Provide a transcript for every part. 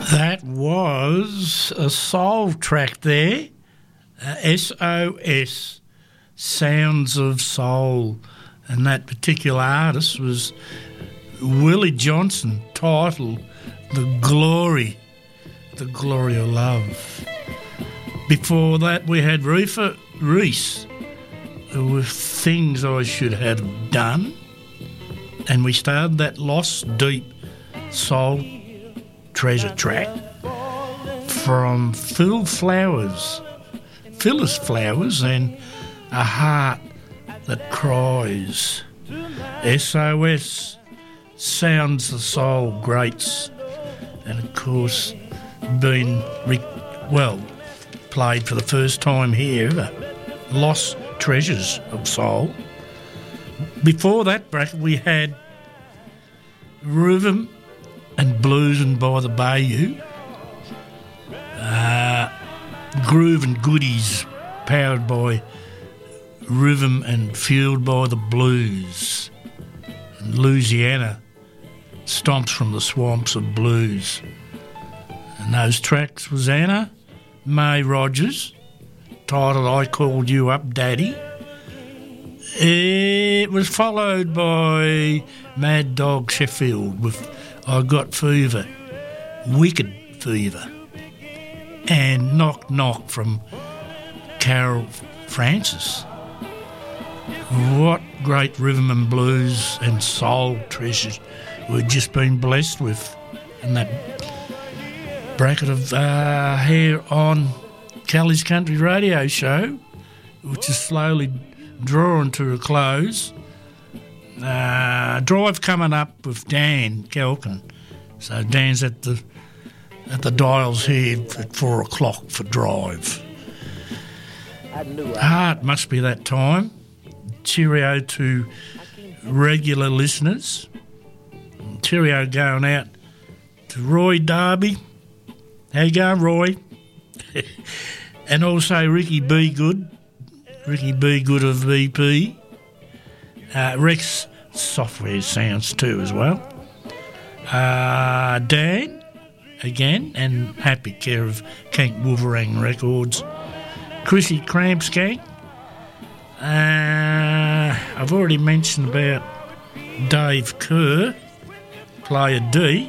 That was a soul track there, SOS, Sounds of Soul, and that particular artist was Willie Johnson, titled The Glory of Love. Before that we had Rufus Reese with Things I Should Have Done, and we started that Lost Deep Soul treasure track from Phyllis Flowers and A Heart That Cries. SOS, Sounds the Soul greats, and of course been played for the first time here, Lost Treasures of Soul. Before that bracket we had Rhythm and Bluesing by the Bayou, Groove and Goodies, powered by Rhythm and fueled by the blues. And Louisiana stomps from the swamps of blues. And those tracks was Anna Mae Rogers, titled I Called You Up Daddy. It was followed by Mad Dog Sheffield with I Got Fever, Wicked Fever, and Knock Knock from Carol Francis. What great rhythm and blues and soul treasures we've just been blessed with in that bracket of here on Kelly's Country Radio Show, which is slowly drawing to a close. Drive coming up with Dan Kelkin. So Dan's at the dials here at 4 o'clock for Drive. It must be that time. Cheerio to regular listeners. Cheerio going out to Roy Darby. How you going, Roy? And also Ricky B. Good of VP. Rex Software Sounds too as well. Dan, again, and happy care of Kank Wolverine Records. Chrissy Crampskank. I've already mentioned about Dave Kerr, Player D.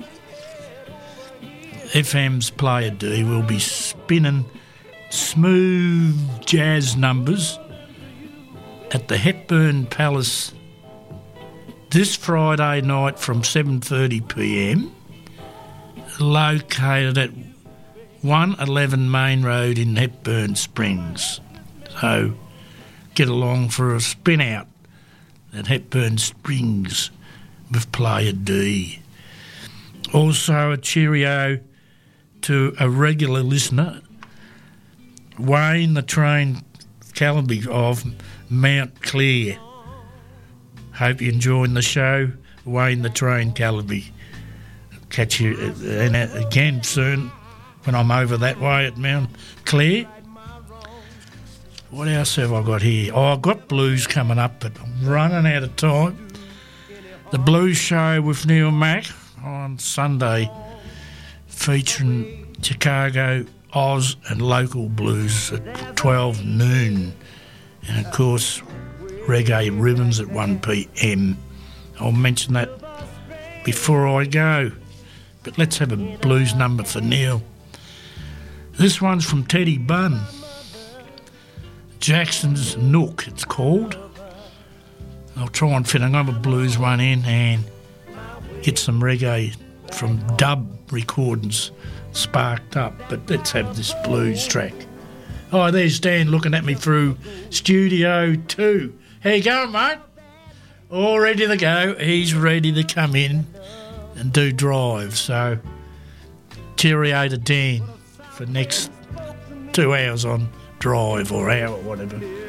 FM's Player D will be spinning smooth jazz numbers at the Hepburn Palace this Friday night from 7:30pm, located at 111 Main Road in Hepburn Springs. So get along for a spin out at Hepburn Springs with Player D. Also a cheerio to a regular listener, Wayne the Train Calaby of Mount Clear. Hope you're enjoying the show, Wayne the Train Calaby. Catch you again soon when I'm over that way at Mount Clear. What else have I got here? I've got blues coming up, but I'm running out of time. The Blues Show with Neil Mack on Sunday, featuring Chicago, Oz and local blues at 12 noon. And of course, reggae ribbons at 1pm. I'll mention that before I go. But let's have a blues number for Neil. This one's from Teddy Bunn. Jackson's Nook, it's called. I'll try and fit another blues one in and get some reggae from Dub Recordings sparked up. But let's have this blues track. Oh, there's Dan looking at me through Studio 2. How you going, mate? All ready to go. He's ready to come in and do Drive. So cheerio to Dan for next 2 hours on Drive or hour, whatever.